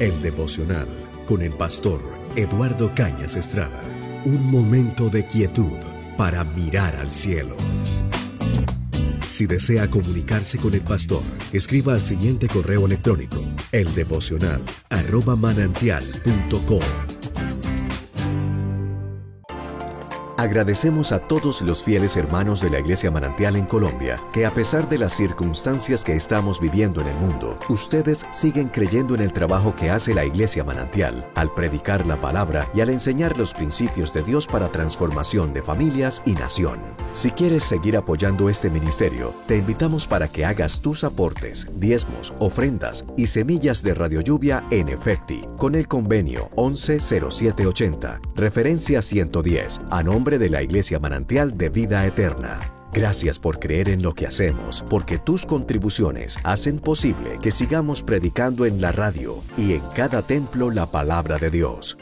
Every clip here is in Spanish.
El devocional con el pastor Eduardo Cañas Estrada. Un momento de quietud para mirar al cielo. Si desea comunicarse con el pastor, escriba al siguiente correo electrónico: eldevocional@manantial.com. Agradecemos a todos los fieles hermanos de la Iglesia Manantial en Colombia, que a pesar de las circunstancias que estamos viviendo en el mundo, ustedes siguen creyendo en el trabajo que hace la Iglesia Manantial al predicar la palabra y al enseñar los principios de Dios para transformación de familias y nación. Si quieres seguir apoyando este ministerio, te invitamos para que hagas tus aportes, diezmos, ofrendas y semillas de Radio Lluvia en Efecti, con el convenio 110780, referencia 110, a nombre de la Iglesia Manantial de Vida Eterna. Gracias por creer en lo que hacemos, porque tus contribuciones hacen posible que sigamos predicando en la radio y en cada templo la palabra de Dios.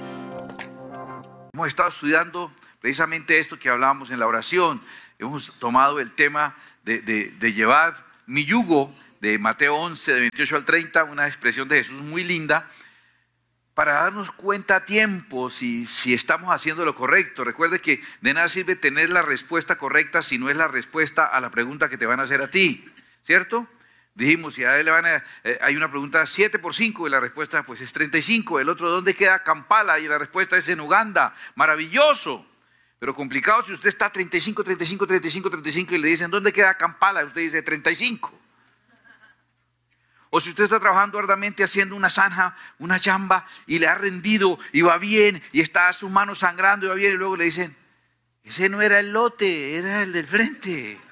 Hemos estado estudiando precisamente esto que hablábamos en la oración. Hemos tomado el tema de llevad mi yugo, de Mateo 11, de 28 al 30, una expresión de Jesús muy linda, para darnos cuenta a tiempo si estamos haciendo lo correcto. Recuerde que de nada sirve tener la respuesta correcta si no es la respuesta a la pregunta que te van a hacer a ti, ¿cierto? Dijimos, si a él hay una pregunta 7 por 5 y la respuesta pues es 35. El otro, ¿dónde queda Kampala? Y la respuesta es en Uganda. Maravilloso, pero complicado si usted está 35 y le dicen, ¿dónde queda Kampala? Y usted dice 35. O si usted está trabajando arduamente haciendo una zanja, una chamba, y le ha rendido, y va bien, y está sus manos sangrando, y va bien, y luego le dicen, ese no era el lote, era el del frente.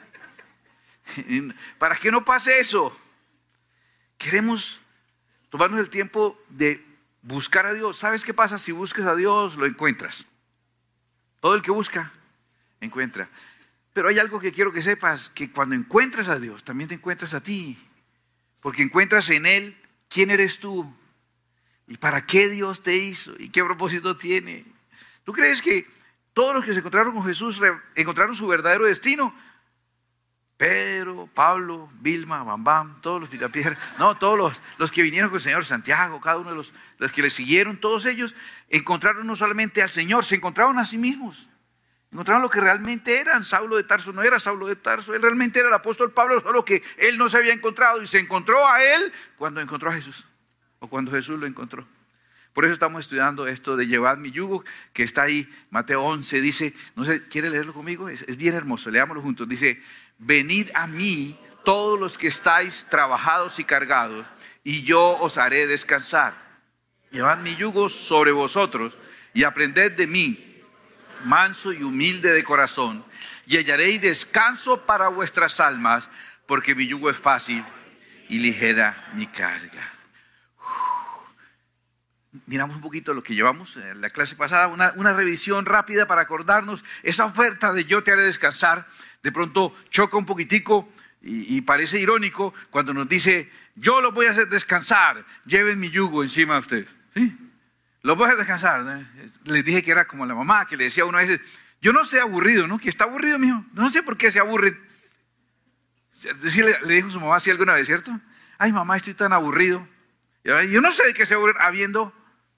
Para que no pase eso, queremos tomarnos el tiempo de buscar a Dios. ¿Sabes qué pasa? Si buscas a Dios, lo encuentras. Todo el que busca, encuentra. Pero hay algo que quiero que sepas, que cuando encuentras a Dios, también te encuentras a ti. Porque encuentras en Él quién eres tú y para qué Dios te hizo y qué propósito tiene. ¿Tú crees que todos los que se encontraron con Jesús encontraron su verdadero destino? Pedro, Pablo, Vilma, Bambam, todos los Picapiedra, no, todos los que vinieron con el Señor, Santiago, cada uno de los que le siguieron, todos ellos encontraron no solamente al Señor, se encontraron a sí mismos. Encontraron lo que realmente eran. Saulo de Tarso no era Saulo de Tarso, él realmente era el apóstol Pablo, solo que él no se había encontrado y se encontró a él cuando encontró a Jesús, o cuando Jesús lo encontró. Por eso estamos estudiando esto de llevad mi yugo, que está ahí, Mateo 11, dice, no sé, ¿quiere leerlo conmigo? Es bien hermoso, leámoslo juntos. Dice, venid a mí todos los que estáis trabajados y cargados, y yo os haré descansar. Llevad mi yugo sobre vosotros y aprended de mí, manso y humilde de corazón, y hallaréis descanso para vuestras almas, porque mi yugo es fácil y ligera mi carga. Miramos un poquito lo que llevamos en la clase pasada, una revisión rápida para acordarnos. Esa oferta de yo te haré descansar, de pronto choca un poquitico y parece irónico cuando nos dice, yo los voy a hacer descansar, lleven mi yugo encima de ustedes, ¿sí? Los voy a descansar, ¿no? Les dije que era como la mamá que le decía a uno a veces, yo no sé aburrido, ¿no? Que está aburrido, mijo. No sé por qué se aburre. Le dijo a su mamá así alguna vez, ¿cierto? Ay, mamá, estoy tan aburrido. Yo no sé de qué se aburre habiendo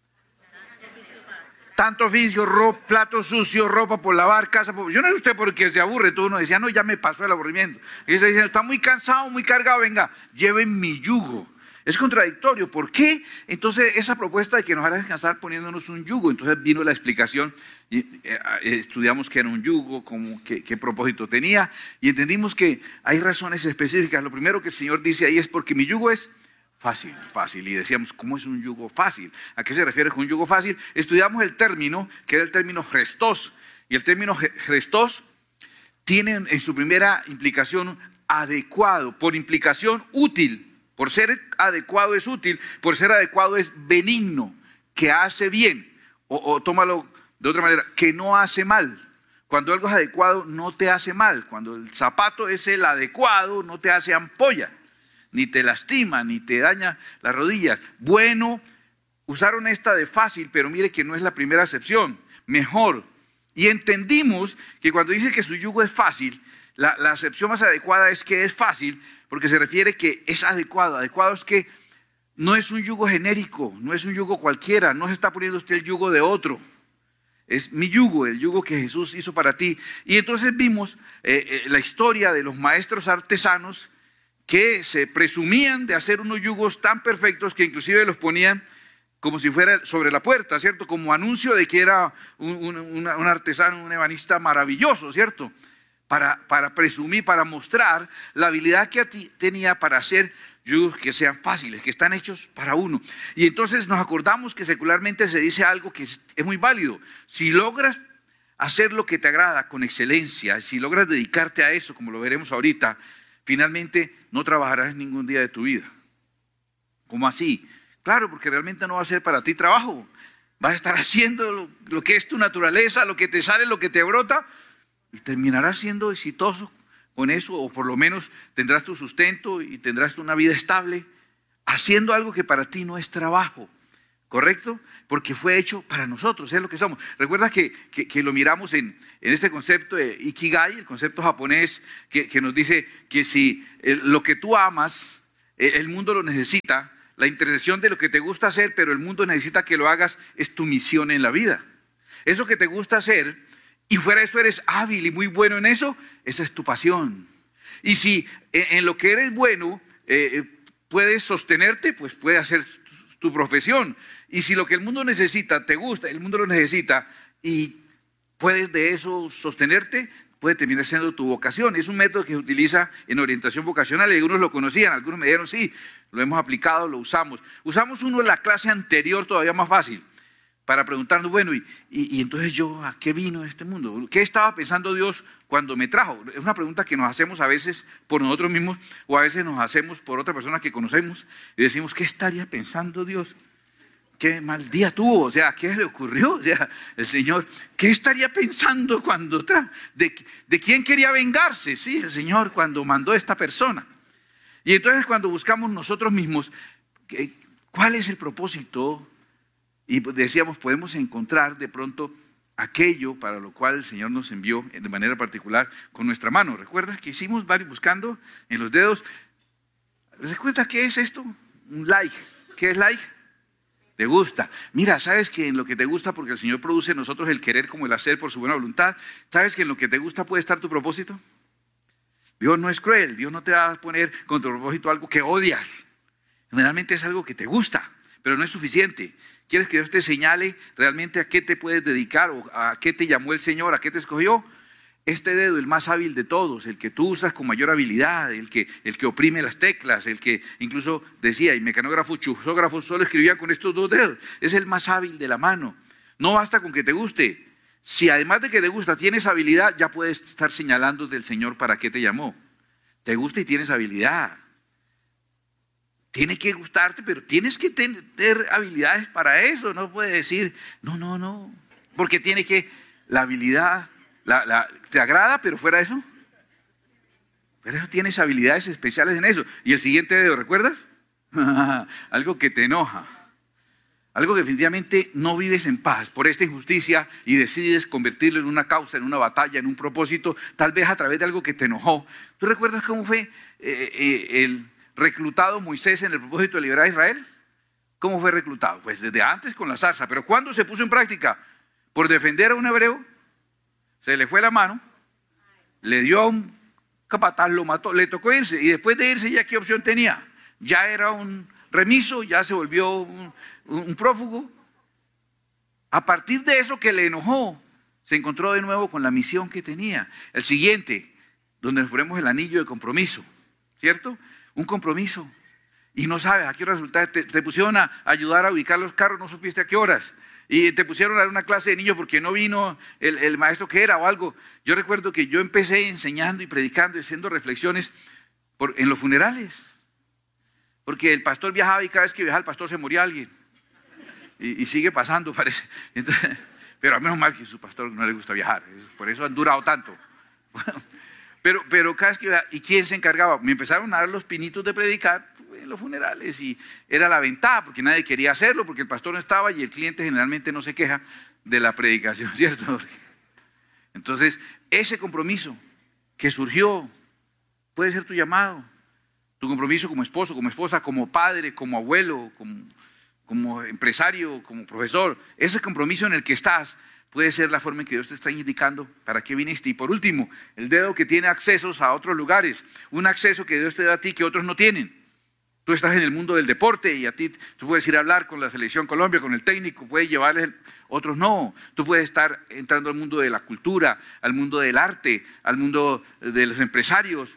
tanto oficio, platos sucios, ropa por lavar, casa por... Yo no sé usted por qué se aburre. Todo uno decía, no, ya me pasó el aburrimiento. Y se dice, está muy cansado, muy cargado, venga, lleven mi yugo. Es contradictorio. ¿Por qué? Entonces, esa propuesta de que nos hará descansar poniéndonos un yugo. Entonces vino la explicación, y estudiamos qué era un yugo, qué propósito tenía, y entendimos que hay razones específicas. Lo primero que el Señor dice ahí es porque mi yugo es fácil. Y decíamos, ¿cómo es un yugo fácil? ¿A qué se refiere con un yugo fácil? Estudiamos el término, que era el término Christos. Y el término Christos tiene en su primera implicación adecuado, por implicación útil. Por ser adecuado es útil, por ser adecuado es benigno, que hace bien, o tómalo de otra manera, que no hace mal. Cuando algo es adecuado no te hace mal, cuando el zapato es el adecuado no te hace ampolla, ni te lastima, ni te daña las rodillas. Bueno, usaron esta de fácil, pero mire que no es la primera acepción, mejor. Y entendimos que cuando dice que su yugo es fácil, la acepción más adecuada es que es fácil, porque se refiere que es adecuado. Adecuado es que no es un yugo genérico, no es un yugo cualquiera, no se está poniendo usted el yugo de otro. Es mi yugo, el yugo que Jesús hizo para ti. Y entonces vimos la historia de los maestros artesanos que se presumían de hacer unos yugos tan perfectos que inclusive los ponían como si fuera sobre la puerta, ¿cierto? Como anuncio de que era un artesano, un ebanista maravilloso, ¿cierto? Para presumir, para mostrar la habilidad que tenía para hacer yugos que sean fáciles, que están hechos para uno. Y entonces nos acordamos que secularmente se dice algo que es muy válido. Si logras hacer lo que te agrada con excelencia, si logras dedicarte a eso, como lo veremos ahorita, finalmente no trabajarás ningún día de tu vida. ¿Cómo así? Claro, porque realmente no va a ser para ti trabajo. Vas a estar haciendo lo que es tu naturaleza, lo que te sale, lo que te brota, y terminarás siendo exitoso con eso, o por lo menos tendrás tu sustento y tendrás una vida estable, haciendo algo que para ti no es trabajo, ¿correcto? Porque fue hecho para nosotros, es lo que somos. Recuerda que lo miramos en este concepto de Ikigai, el concepto japonés, que nos dice que si lo que tú amas, el mundo lo necesita, la intersección de lo que te gusta hacer, pero el mundo necesita que lo hagas, es tu misión en la vida. Eso que te gusta hacer, y fuera de eso eres hábil y muy bueno en eso, esa es tu pasión. Y si en lo que eres bueno puedes sostenerte, pues puedes hacer tu profesión. Y si lo que el mundo necesita te gusta, el mundo lo necesita, y puedes de eso sostenerte, puede terminar siendo tu vocación. Es un método que se utiliza en orientación vocacional, y algunos lo conocían, algunos me dijeron, sí, lo hemos aplicado, lo usamos. Usamos uno en la clase anterior todavía más fácil, para preguntarnos, bueno, y entonces yo, ¿a qué vino este mundo? ¿Qué estaba pensando Dios cuando me trajo? Es una pregunta que nos hacemos a veces por nosotros mismos, o a veces nos hacemos por otra persona que conocemos, y decimos, ¿qué estaría pensando Dios? ¿Qué mal día tuvo? O sea, ¿qué le ocurrió? O sea, el Señor, ¿qué estaría pensando cuando trajo? ¿De quién quería vengarse? Sí, el Señor cuando mandó a esta persona. Y entonces cuando buscamos nosotros mismos, ¿cuál es el propósito? Y decíamos, podemos encontrar de pronto aquello para lo cual el Señor nos envió de manera particular con nuestra mano. ¿Recuerdas que hicimos varios buscando en los dedos? ¿Recuerdas qué es esto? Un like. ¿Qué es like? Te gusta. Mira, ¿sabes que en lo que te gusta, porque el Señor produce en nosotros el querer como el hacer por su buena voluntad, ¿sabes que en lo que te gusta puede estar tu propósito? Dios no es cruel, Dios no te va a poner con tu propósito algo que odias. Generalmente es algo que te gusta, pero no es suficiente. ¿Quieres que Dios te señale realmente a qué te puedes dedicar o a qué te llamó el Señor, a qué te escogió? Este dedo, el más hábil de todos, el que tú usas con mayor habilidad, el que oprime las teclas, el que incluso decía, y mecanógrafos, chuzógrafos solo escribían con estos dos dedos, es el más hábil de la mano. No basta con que te guste. Si además de que te gusta tienes habilidad, ya puedes estar señalando del Señor para qué te llamó. Te gusta y tienes habilidad. Tiene que gustarte, pero tienes que tener habilidades para eso. No puedes decir, no, porque tiene que, la habilidad, te agrada, pero fuera de eso. Pero eso tienes habilidades especiales en eso. Y el siguiente dedo, ¿recuerdas? Algo que te enoja. Algo que definitivamente no vives en paz por esta injusticia y decides convertirlo en una causa, en una batalla, en un propósito, tal vez a través de algo que te enojó. ¿Tú recuerdas cómo fue el reclutado Moisés en el propósito de liberar a Israel? ¿Cómo fue reclutado? Pues desde antes con la zarza, pero ¿cuándo se puso en práctica? Por defender a un hebreo, se le fue la mano, le dio a un capataz, lo mató, le tocó irse, y después de irse ya qué opción tenía. Ya era un remiso, ya se volvió un prófugo. A partir de eso que le enojó, se encontró de nuevo con la misión que tenía. El siguiente, donde nos ponemos el anillo de compromiso, ¿cierto? Un compromiso. Y no sabes a qué hora resulta. Te pusieron a ayudar a ubicar los carros, no supiste a qué horas. Y te pusieron a dar una clase de niños porque no vino el maestro que era o algo. Yo recuerdo que yo empecé enseñando y predicando y haciendo reflexiones en los funerales. Porque el pastor viajaba y cada vez que viajaba el pastor se moría alguien. Y sigue pasando, parece. Entonces, pero a menos mal que su pastor no le gusta viajar. Por eso han durado tanto. Pero cada vez que viajaba, ¿y quién se encargaba? Me empezaron a dar los pinitos de predicar en los funerales. Y era la ventaja, porque nadie quería hacerlo, porque el pastor no estaba y el cliente generalmente no se queja de la predicación, ¿cierto? Entonces, ese compromiso que surgió puede ser tu llamado. Tu compromiso como esposo, como esposa, como padre, como abuelo, como empresario, como profesor. Ese compromiso en el que estás puede ser la forma en que Dios te está indicando para qué viniste. Y por último, el dedo que tiene accesos a otros lugares. Un acceso que Dios te da a ti que otros no tienen. Tú estás en el mundo del deporte y a ti tú puedes ir a hablar con la Selección Colombia, con el técnico, puedes llevarles, otros no. Tú puedes estar entrando al mundo de la cultura, al mundo del arte, al mundo de los empresarios.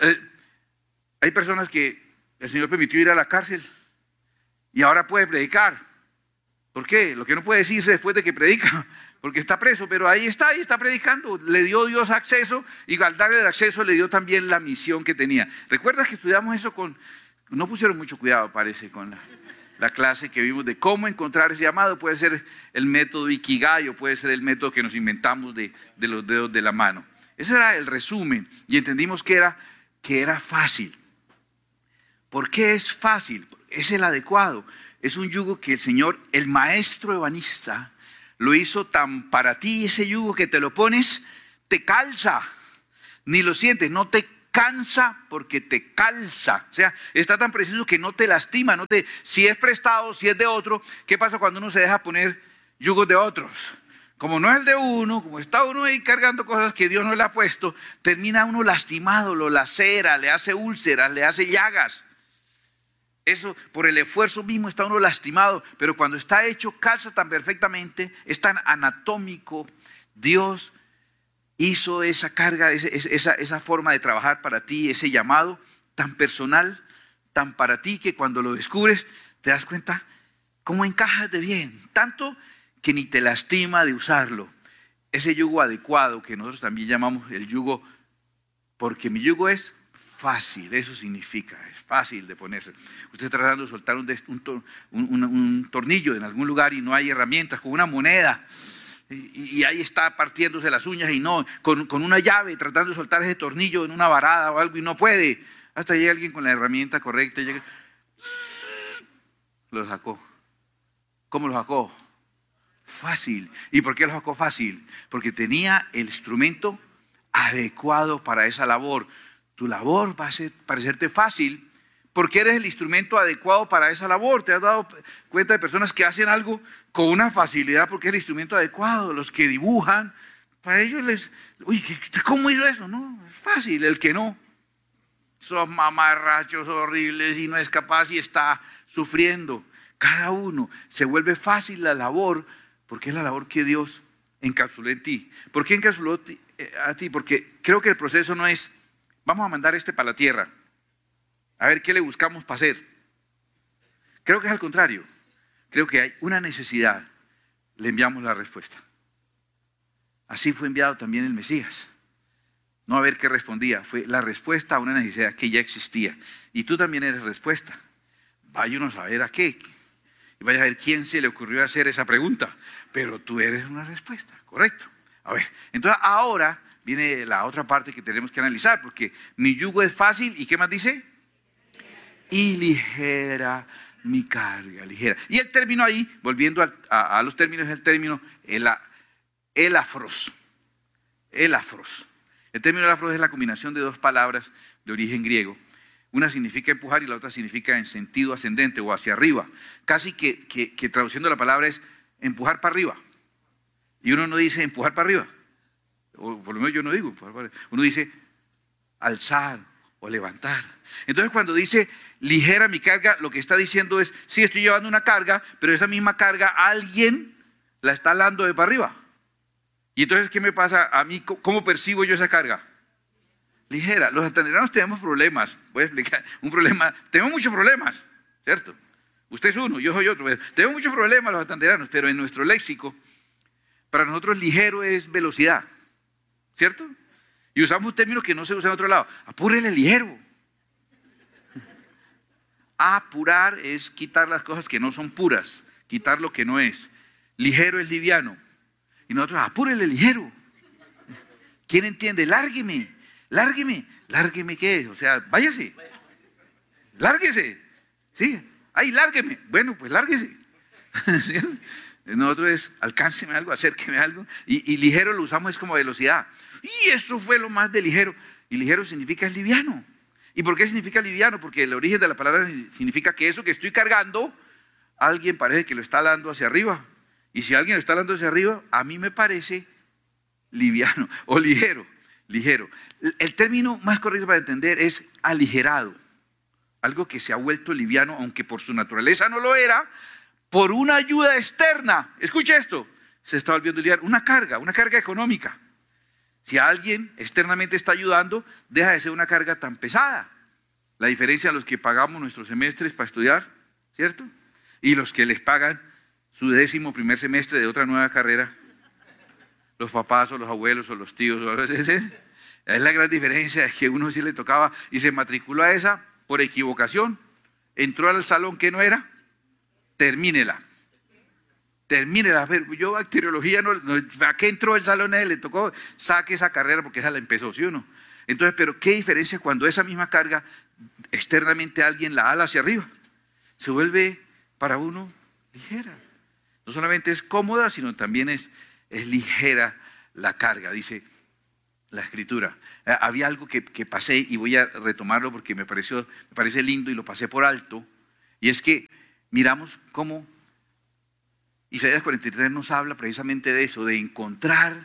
Hay personas que el Señor permitió ir a la cárcel y ahora puede predicar. ¿Por qué? Lo que no puede decirse después de que predica, porque está preso, pero ahí está predicando. Le dio Dios acceso y al darle el acceso le dio también la misión que tenía. ¿Recuerdas que estudiamos eso no pusieron mucho cuidado, parece, con la clase que vimos de cómo encontrar ese llamado? Puede ser el método Ikigai o puede ser el método que nos inventamos de los dedos de la mano. Ese era el resumen y entendimos que era fácil. ¿Por qué es fácil? Es el adecuado. Es un yugo que el Señor, el maestro ebanista, lo hizo tan para ti. Ese yugo que te lo pones, te calza. Ni lo sientes, no te cansa porque te calza. O sea, está tan preciso que no te lastima. Si es prestado, si es de otro. ¿Qué pasa cuando uno se deja poner yugos de otros? Como no es el de uno, como está uno ahí cargando cosas que Dios no le ha puesto, termina uno lastimado, lo lacera, le hace úlceras, le hace llagas. Eso, por el esfuerzo mismo está uno lastimado, pero cuando está hecho, calza tan perfectamente, es tan anatómico. Dios hizo esa carga, esa forma de trabajar para ti, ese llamado tan personal, tan para ti, que cuando lo descubres, te das cuenta cómo encajas de bien, tanto que ni te lastima de usarlo. Ese yugo adecuado que nosotros también llamamos el yugo, porque mi yugo es fácil, eso significa, es fácil de ponerse. Usted está tratando de soltar un tornillo en algún lugar y no hay herramientas, con una moneda, y ahí está partiéndose las uñas y no, con una llave tratando de soltar ese tornillo en una varada o algo y no puede. Hasta llega alguien con la herramienta correcta, lo sacó. ¿Cómo lo sacó? Fácil. ¿Y por qué lo sacó fácil? Porque tenía el instrumento adecuado para esa labor. Tu labor va a parecerte fácil porque eres el instrumento adecuado para esa labor. ¿Te has dado cuenta de personas que hacen algo con una facilidad porque es el instrumento adecuado? Los que dibujan, para ellos ¿cómo hizo eso? No, es fácil. El que no, son mamarrachos horribles y no es capaz y está sufriendo. Cada uno se vuelve fácil la labor porque es la labor que Dios encapsuló en ti. ¿Por qué encapsuló a ti? Porque creo que el proceso no es: vamos a mandar para la tierra, a ver qué le buscamos para hacer. Creo que es al contrario. Creo que hay una necesidad, le enviamos la respuesta. Así fue enviado también el Mesías. No a ver qué respondía, fue la respuesta a una necesidad que ya existía. Y tú también eres respuesta. Vaya uno a saber a qué. Y vaya a ver quién se le ocurrió hacer esa pregunta. Pero tú eres una respuesta, correcto. A ver, entonces ahora viene la otra parte que tenemos que analizar, porque mi yugo es fácil, ¿y qué más dice? Y ligera mi carga, ligera. Y el término ahí, volviendo a los términos, es el término elafros. Elafros. El término elafros es la combinación de dos palabras de origen griego. Una significa empujar y la otra significa en sentido ascendente o hacia arriba. Casi que traduciendo la palabra es empujar para arriba. Y uno no dice empujar para arriba. O por lo menos yo no digo, uno dice alzar o levantar. Entonces cuando dice ligera mi carga, lo que está diciendo es: sí, estoy llevando una carga, pero esa misma carga alguien la está alando de para arriba. Y entonces, ¿qué me pasa a mí? ¿Cómo percibo yo esa carga? Ligera. Los santanderianos tenemos problemas, voy a explicar un problema, tenemos muchos problemas, ¿cierto? Usted es uno, yo soy otro, tenemos muchos problemas los santanderianos, pero en nuestro léxico, para nosotros ligero es velocidad, ¿cierto? Y usamos un término que no se usa en otro lado: apúrele ligero. Apurar es quitar las cosas que no son puras, quitar lo que no es. Ligero es liviano. Y nosotros, apúrele ligero. ¿Quién entiende? Lárgueme, lárgueme. ¿Lárgueme qué es? O sea, váyase. Lárguese. Sí, ay, lárgueme. Bueno, pues lárguese. ¿Sí? Nosotros es alcánceme algo, acérqueme algo. Y ligero lo usamos es como velocidad. Y eso fue lo más de ligero. Y ligero significa es liviano. ¿Y por qué significa liviano? Porque el origen de la palabra significa que eso que estoy cargando, alguien parece que lo está dando hacia arriba. Y si alguien lo está dando hacia arriba, a mí me parece liviano o ligero. El término más correcto para entender es aligerado. Algo que se ha vuelto liviano, aunque por su naturaleza no lo era, por una ayuda externa. Escuche esto, se está volviendo liviano. Una carga económica. Si alguien externamente está ayudando, deja de ser una carga tan pesada. La diferencia a los que pagamos nuestros semestres para estudiar, ¿cierto? Y los que les pagan su 11º semestre de otra nueva carrera, los papás o los abuelos o los tíos. Es la gran diferencia, es que uno sí le tocaba y se matriculó a esa por equivocación. Entró al salón que no era, termínela. Pero yo bacteriología, ¿a qué entró el salón? Le tocó, saque esa carrera porque esa la empezó, ¿sí o no? Entonces, pero ¿qué diferencia cuando esa misma carga externamente alguien la ala hacia arriba? Se vuelve para uno ligera. No solamente es cómoda, sino también es ligera la carga, dice la Escritura. Había algo que pasé y voy a retomarlo porque me parece lindo y lo pasé por alto, y es que miramos cómo Isaías 43 nos habla precisamente de eso, de encontrar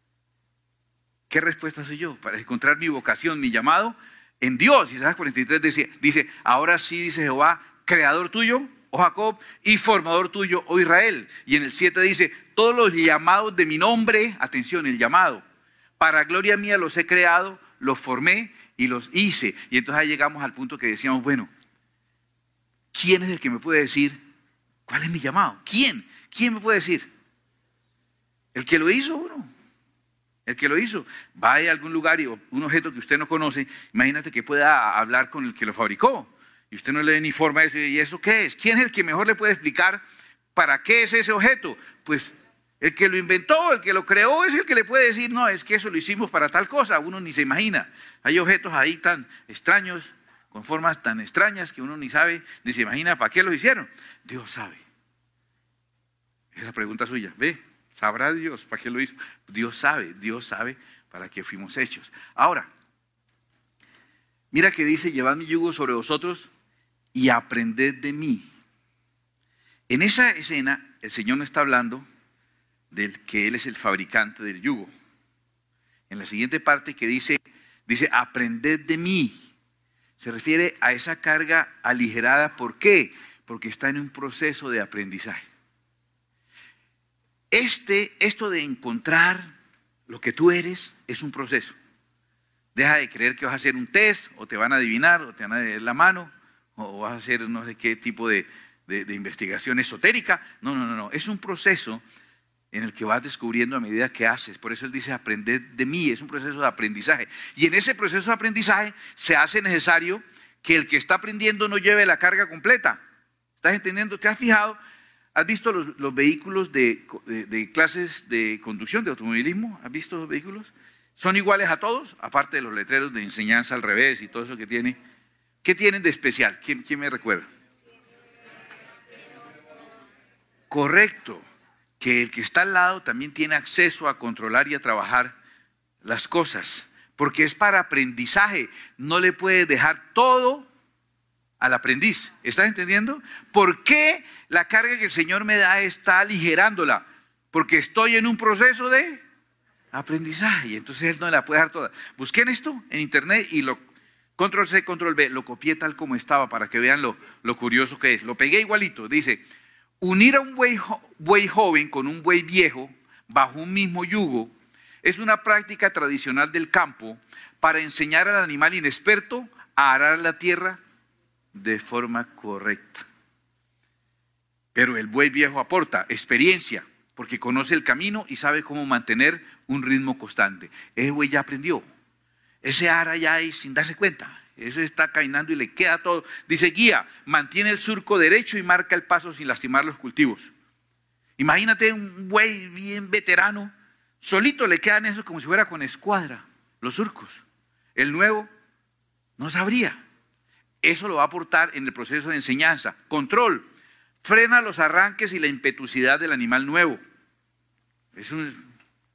qué respuesta soy yo, para encontrar mi vocación, mi llamado en Dios. Isaías 43 dice, ahora sí, dice Jehová, creador tuyo, oh Jacob, y formador tuyo, oh Israel. Y en el 7 dice, todos los llamados de mi nombre, atención, el llamado, para gloria mía los he creado, los formé y los hice. Y entonces ahí llegamos al punto que decíamos, bueno, ¿quién es el que me puede decir cuál es mi llamado? ¿Quién me puede decir? El que lo hizo uno. El que lo hizo. Vaya a algún lugar y un objeto que usted no conoce, imagínate que pueda hablar con el que lo fabricó. Y usted no le da ni forma de eso. ¿Y eso qué es? ¿Quién es el que mejor le puede explicar para qué es ese objeto? Pues el que lo inventó, el que lo creó, es el que le puede decir, no, es que eso lo hicimos para tal cosa. Uno ni se imagina. Hay objetos ahí tan extraños, con formas tan extrañas que uno ni sabe, ni se imagina para qué los hicieron. Dios sabe. Es la pregunta suya. ¿Ve? ¿Sabrá Dios para qué lo hizo? Dios sabe para qué fuimos hechos. Ahora, mira que dice, llevad mi yugo sobre vosotros y aprended de mí. En esa escena, el Señor no está hablando del que Él es el fabricante del yugo. En la siguiente parte que dice, aprended de mí. Se refiere a esa carga aligerada. ¿Por qué? Porque está en un proceso de aprendizaje. Esto de encontrar lo que tú eres es un proceso. Deja de creer que vas a hacer un test, o te van a adivinar, o te van a dar la mano, o vas a hacer no sé qué tipo de investigación esotérica. No. Es un proceso en el que vas descubriendo a medida que haces. Por eso Él dice, aprended de mí. Es un proceso de aprendizaje. Y en ese proceso de aprendizaje se hace necesario que el que está aprendiendo no lleve la carga completa. ¿Estás entendiendo? ¿Te has fijado? ¿Has visto los vehículos de clases de conducción, de automovilismo? ¿Has visto los vehículos? ¿Son iguales a todos? Aparte de los letreros de enseñanza al revés y todo eso que tiene. ¿Qué tienen de especial? ¿Quién me recuerda? Correcto. Que el que está al lado también tiene acceso a controlar y a trabajar las cosas. Porque es para aprendizaje. No le puedes dejar todo al aprendiz. ¿Estás entendiendo? ¿Por qué la carga que el Señor me da está aligerándola? Porque estoy en un proceso de aprendizaje y entonces Él no me la puede dejar toda. Busqué en esto en internet y control C, control V, lo copié tal como estaba para que vean lo curioso que es. Lo pegué igualito. Dice, unir a un buey joven con un buey viejo bajo un mismo yugo es una práctica tradicional del campo para enseñar al animal inexperto a arar la tierra de forma correcta. Pero el buey viejo aporta experiencia, porque conoce el camino y sabe cómo mantener un ritmo constante. Ese buey ya aprendió. Ese ara ya ahí sin darse cuenta. Ese está caminando y le queda todo. Dice, guía, mantiene el surco derecho y marca el paso sin lastimar los cultivos. Imagínate un buey bien veterano, solito le quedan eso como si fuera con escuadra, los surcos. El nuevo no sabría. Eso lo va a aportar en el proceso de enseñanza. Control, frena los arranques y la impetuosidad del animal nuevo.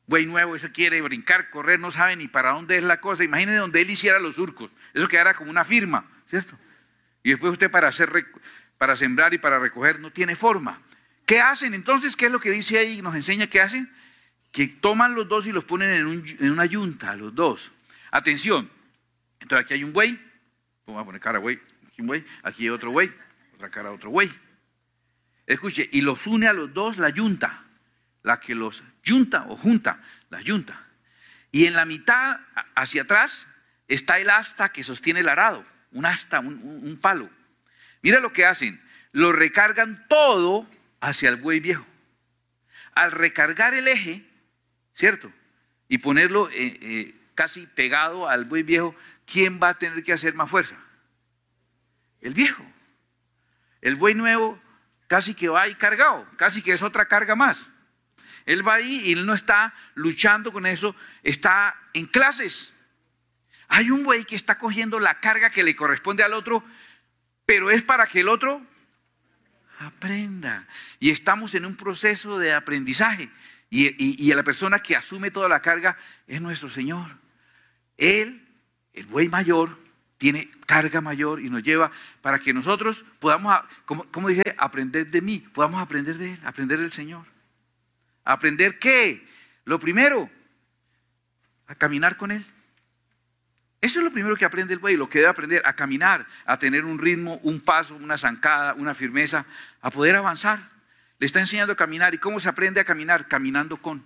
Buey nuevo, eso quiere brincar, correr, no sabe ni para dónde es la cosa. Imagínense donde él hiciera los surcos. Eso quedara como una firma, ¿cierto? Y después usted para sembrar y para recoger no tiene forma. ¿Qué hacen entonces? ¿Qué es lo que dice ahí? Nos enseña qué hacen. Que toman los dos y los ponen en una yunta, los dos. Atención. Entonces aquí hay un buey. Vamos a poner cara buey. Aquí un buey. Aquí hay otro buey. Otra cara otro buey. Escuche, y los une a los dos la yunta. La que los yunta o junta, la yunta. Y en la mitad, hacia atrás, está el asta que sostiene el arado. Un asta, un palo. Mira lo que hacen. Lo recargan todo hacia el buey viejo. Al recargar el eje, ¿cierto? Y ponerlo casi pegado al buey viejo, ¿quién va a tener que hacer más fuerza? El viejo. El buey nuevo casi que va ahí cargado, casi que es otra carga más. Él va ahí y él no está luchando con eso, está en clases. Hay un buey que está cogiendo la carga que le corresponde al otro, pero es para que el otro aprenda. Y estamos en un proceso de aprendizaje. Y la persona que asume toda la carga es nuestro Señor. Él, el buey mayor, tiene carga mayor y nos lleva para que nosotros podamos, como dije, aprender de mí, podamos aprender de Él, aprender del Señor. ¿Aprender qué? Lo primero, a caminar con Él. Eso es lo primero que aprende el buey, lo que debe aprender, a caminar, a tener un ritmo, un paso, una zancada, una firmeza, a poder avanzar. Le está enseñando a caminar. ¿Y cómo se aprende a caminar? Caminando con.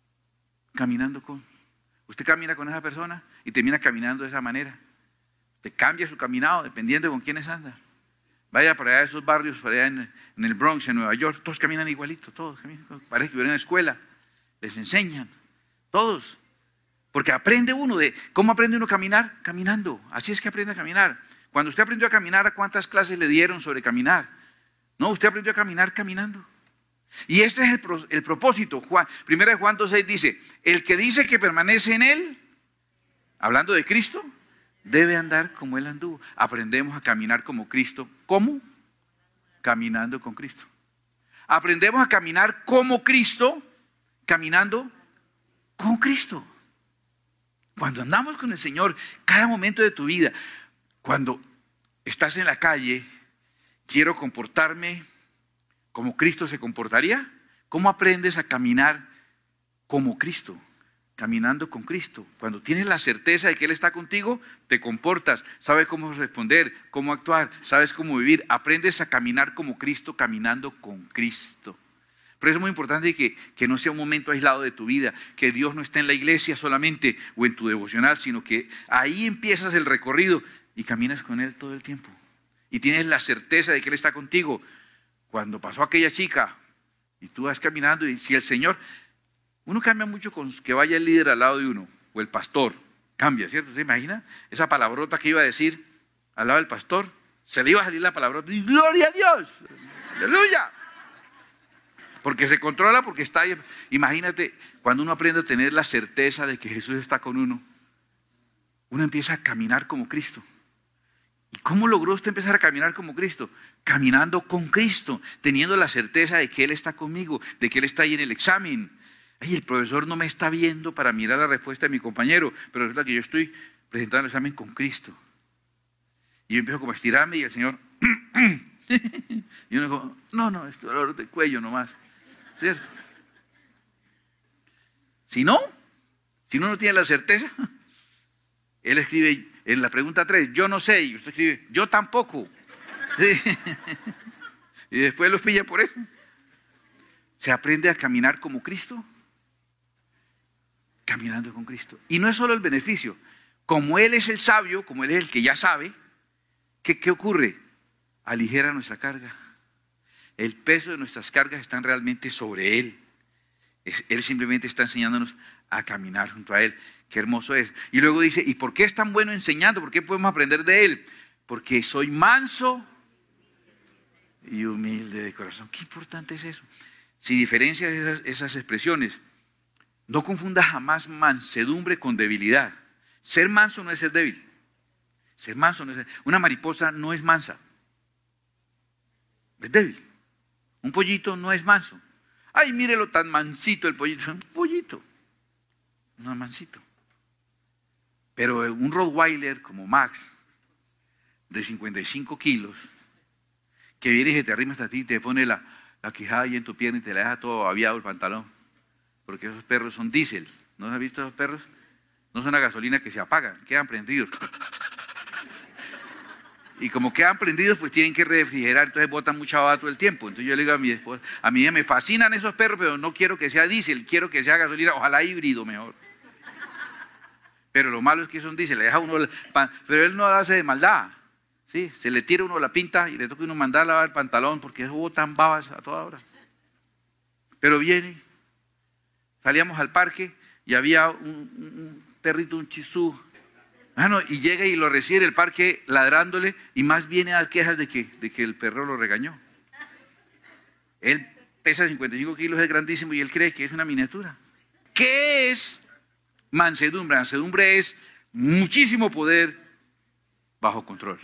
Usted camina con esa persona y termina caminando de esa manera. Usted cambia su caminado dependiendo de con quiénes anda. Vaya para allá a esos barrios, para allá en el Bronx, en Nueva York, todos caminan igualito, todos caminan, parece que vienen a la escuela, les enseñan, todos. Porque aprende uno de, ¿cómo aprende uno a caminar? Caminando, así es que aprende a caminar. Cuando usted aprendió a caminar, ¿a cuántas clases le dieron sobre caminar? No, usted aprendió a caminar caminando. Y este es el propósito. 1 Juan 2:6 dice, el que dice que permanece en Él, hablando de Cristo, debe andar como Él anduvo. Aprendemos a caminar como Cristo. ¿Cómo? Caminando con Cristo. Aprendemos a caminar como Cristo, caminando con Cristo. Cuando andamos con el Señor, cada momento de tu vida, cuando estás en la calle, quiero comportarme como Cristo se comportaría. ¿Cómo aprendes a caminar como Cristo? Caminando con Cristo. Cuando tienes la certeza de que Él está contigo, te comportas, sabes cómo responder, cómo actuar, sabes cómo vivir. Aprendes a caminar como Cristo, caminando con Cristo. Pero es muy importante que no sea un momento aislado de tu vida, que Dios no esté en la iglesia solamente o en tu devocional, sino que ahí empiezas el recorrido y caminas con Él todo el tiempo. Y tienes la certeza de que Él está contigo. Cuando pasó aquella chica y tú vas caminando y si el Señor... Uno cambia mucho con que vaya el líder al lado de uno, o el pastor, cambia, ¿cierto? ¿Se imagina? Esa palabrota que iba a decir al lado del pastor, se le iba a salir la palabrota, y ¡gloria a Dios! ¡Aleluya! Porque se controla, porque está ahí. Imagínate, cuando uno aprende a tener la certeza de que Jesús está con uno, uno empieza a caminar como Cristo. ¿Y cómo logró usted empezar a caminar como Cristo? Caminando con Cristo, teniendo la certeza de que Él está conmigo, de que Él está ahí en el examen. Ay, el profesor no me está viendo para mirar la respuesta de mi compañero, pero es la que yo estoy presentando el examen con Cristo. Y yo empiezo como a estirarme y el Señor, y uno dijo, no, es dolor de cuello nomás, ¿cierto? Si uno no tiene la certeza, Él escribe en la pregunta 3, yo no sé, y usted escribe, yo tampoco. ¿Sí? Y después los pilla por eso. Se aprende a caminar como Cristo. Caminando con Cristo. Y no es solo el beneficio. Como Él es el sabio, como Él es el que ya sabe, ¿qué ocurre? Aligera nuestra carga. El peso de nuestras cargas están realmente sobre Él. Él simplemente está enseñándonos a caminar junto a Él. Qué hermoso es. Y luego dice, ¿y por qué es tan bueno enseñando? ¿Por qué podemos aprender de Él? Porque soy manso y humilde de corazón. Qué importante es eso. Si diferencias esas expresiones, no confunda jamás mansedumbre con debilidad. Ser manso no es ser débil. Ser manso no es ser... Una mariposa no es mansa. Es débil. Un pollito no es manso. Ay, mírelo tan mansito el pollito. Es un pollito. no es mansito. Pero un Rottweiler como Max, de 55 kilos, que viene y se te arrima hasta ti y te pone la quijada ahí en tu pierna y te la deja todo aviado el pantalón. Porque esos perros son diésel. ¿No has visto esos perros? No son a gasolina que se apagan, quedan prendidos. Y como quedan prendidos, pues tienen que refrigerar, entonces botan mucha baba todo el tiempo. Entonces yo le digo a mi esposa, a mí me fascinan esos perros, pero no quiero que sea diésel, quiero que sea gasolina, ojalá híbrido mejor. Pero lo malo es que son diésel, le deja uno, pero él no lo hace de maldad. ¿Sí? Se le tira uno la pinta y le toca uno mandar a lavar el pantalón porque eso botan babas a toda hora. Pero viene, salíamos al parque y había un perrito, un chisú. Y llega y lo recibe en el parque ladrándole y más viene a dar quejas de que el perro lo regañó. Él pesa 55 kilos, es grandísimo y él cree que es una miniatura. ¿Qué es mansedumbre? Mansedumbre es muchísimo poder bajo control.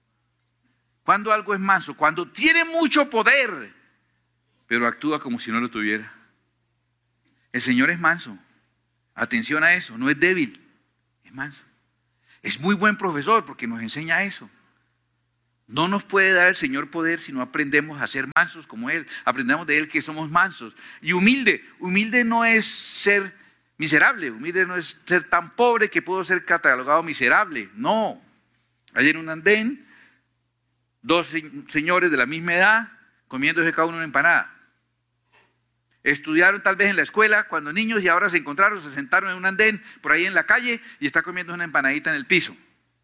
Cuando algo es manso, cuando tiene mucho poder, pero actúa como si no lo tuviera. El Señor es manso. Atención a eso, no es débil, es manso. Es muy buen profesor porque nos enseña eso. No nos puede dar el Señor poder si no aprendemos a ser mansos como Él. Aprendemos de Él que somos mansos. Y humilde no es ser miserable, humilde no es ser tan pobre que puedo ser catalogado miserable. No. Ayer en un andén, dos señores de la misma edad comiéndose cada uno una empanada. Estudiaron tal vez en la escuela cuando niños y ahora se encontraron, se sentaron en un andén por ahí en la calle y está comiendo una empanadita en el piso.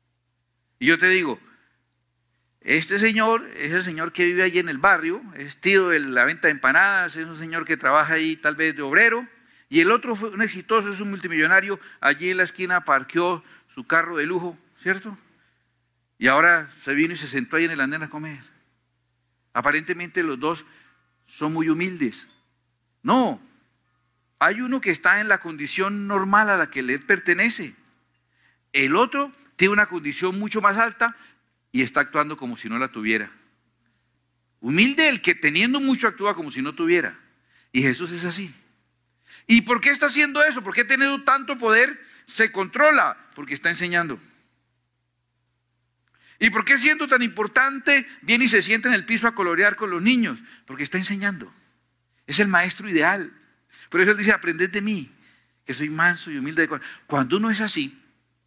Y yo te digo, este señor es el señor que vive allí en el barrio, es tío de la venta de empanadas, es un señor que trabaja ahí tal vez de obrero, y el otro fue un exitoso, es un multimillonario, allí en la esquina parqueó su carro de lujo, ¿cierto? Y ahora se vino y se sentó ahí en el andén a comer. Aparentemente los dos son muy humildes. No, hay uno que está en la condición normal a la que le pertenece. El otro tiene una condición mucho más alta y está actuando como si no la tuviera. Humilde el que teniendo mucho actúa como si no tuviera. Y Jesús es así. ¿Y por qué está haciendo eso? ¿Por qué teniendo tanto poder se controla? Porque está enseñando. ¿Y por qué siendo tan importante viene y se sienta en el piso a colorear con los niños? Porque está enseñando. Es el maestro ideal. Por eso él dice, aprended de mí, que soy manso y humilde de corazón. Cuando uno es así,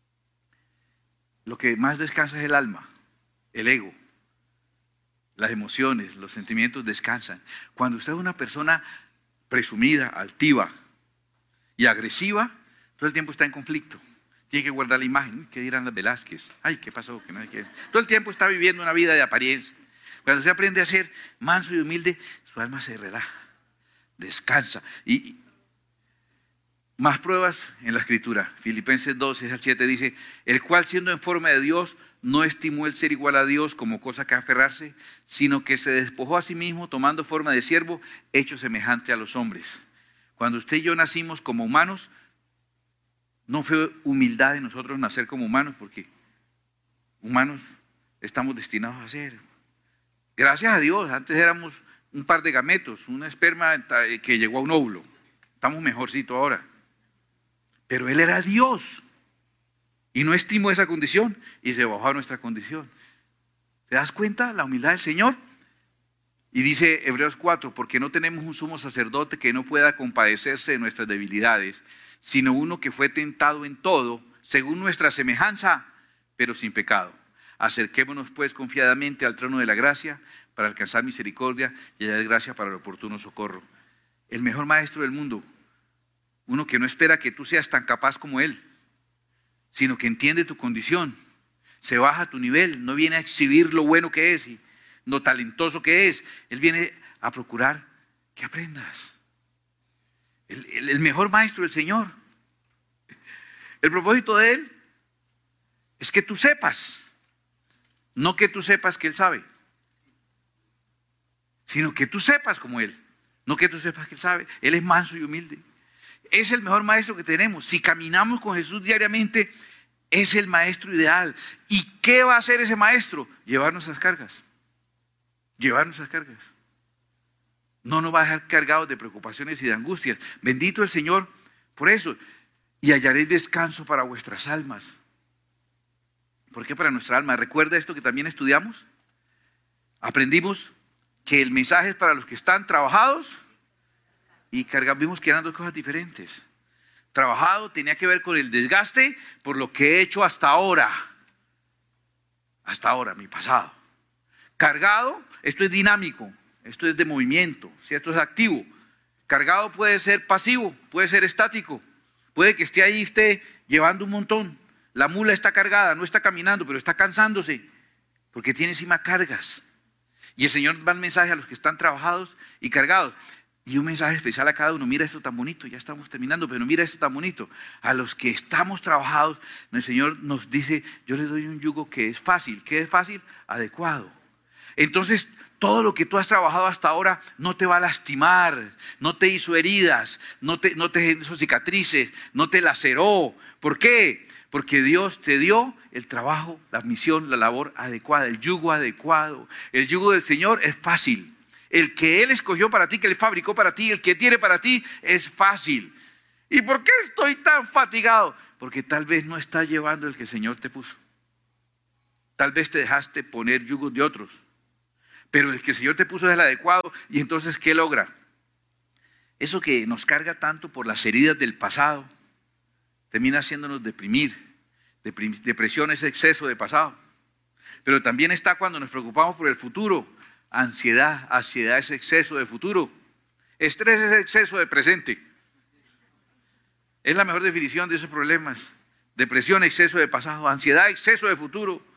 lo que más descansa es el alma, el ego, las emociones, los sentimientos descansan. Cuando usted es una persona presumida, altiva y agresiva, todo el tiempo está en conflicto. Tiene que guardar la imagen. ¿Qué dirán las Velázquez? Ay, ¿qué pasó? Que no hay que... Todo el tiempo está viviendo una vida de apariencia. Cuando usted aprende a ser manso y humilde, su alma se relaja, descansa. Y más pruebas en la Escritura. Filipenses 2:6-7 dice, el cual siendo en forma de Dios, no estimó el ser igual a Dios como cosa que aferrarse, sino que se despojó a sí mismo, tomando forma de siervo, hecho semejante a los hombres. Cuando usted y yo nacimos como humanos, no fue humildad de nosotros nacer como humanos, porque humanos estamos destinados a ser. Gracias a Dios, antes éramos un par de gametos, un esperma que llegó a un óvulo. Estamos mejorcito ahora. Pero Él era Dios y no estimó esa condición y se bajó a nuestra condición. ¿Te das cuenta la humildad del Señor? Y dice Hebreos 4, porque no tenemos un sumo sacerdote que no pueda compadecerse de nuestras debilidades, sino uno que fue tentado en todo, según nuestra semejanza, pero sin pecado. Acerquémonos pues confiadamente al trono de la gracia para alcanzar misericordia y hallar gracia para el oportuno socorro. El mejor maestro del mundo, uno que no espera que tú seas tan capaz como él, sino que entiende tu condición, se baja a tu nivel, no viene a exhibir lo bueno que es y lo talentoso que es, él viene a procurar que aprendas. El mejor maestro del Señor. El propósito de Él es que tú sepas, no que tú sepas que Él sabe, sino que tú sepas como Él, no que tú sepas que Él sabe. Él es manso y humilde. Es el mejor maestro que tenemos. Si caminamos con Jesús diariamente, es el maestro ideal. ¿Y qué va a hacer ese maestro? Llevar nuestras cargas. Llevar nuestras cargas. No nos va a dejar cargados de preocupaciones y de angustias. Bendito el Señor por eso. y hallaréis descanso para vuestras almas. ¿Por qué para nuestra alma? ¿Recuerda esto que también estudiamos? Aprendimos que el mensaje es para los que están trabajados y cargados. Vimos que eran dos cosas diferentes. Trabajado tenía que ver con el desgaste por lo que he hecho hasta ahora. Hasta ahora, mi pasado. Cargado, esto es dinámico, esto es de movimiento, si esto es activo. Cargado puede ser pasivo, puede ser estático. Puede que esté ahí usted llevando un montón. La mula está cargada, no está caminando, pero está cansándose porque tiene encima cargas. Y el Señor da un mensaje a los que están trabajados y cargados. Y un mensaje especial a cada uno. Mira esto tan bonito, ya estamos terminando, pero mira esto tan bonito. A los que estamos trabajados, el Señor nos dice, yo les doy un yugo que es fácil. ¿Qué es fácil? Adecuado. Entonces, todo lo que tú has trabajado hasta ahora no te va a lastimar, no te hizo heridas, no te hizo cicatrices, no te laceró. ¿Por qué? Porque Dios te dio el trabajo, la misión, la labor adecuada, el yugo adecuado. El yugo del Señor es fácil. El que Él escogió para ti, que Él fabricó para ti, el que tiene para ti, es fácil. ¿Y por qué estoy tan fatigado? Porque tal vez no estás llevando el que el Señor te puso. Tal vez te dejaste poner yugos de otros. Pero el que el Señor te puso es el adecuado. Y entonces, ¿qué logra? Eso que nos carga tanto por las heridas del pasado, termina haciéndonos deprimir. Depresión es exceso de pasado. Pero también está cuando nos preocupamos por el futuro. Ansiedad es exceso de futuro. Estrés es exceso de presente. Es la mejor definición de esos problemas. Depresión, exceso de pasado. Ansiedad, exceso de futuro.